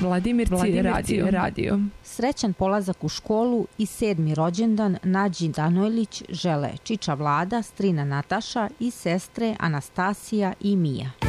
Vladimirci radio. Srećan polazak u školu i 7. rođendan Nađi Danojlić žele čiča Vlada, strina Nataša i sestre Anastasija i Mija.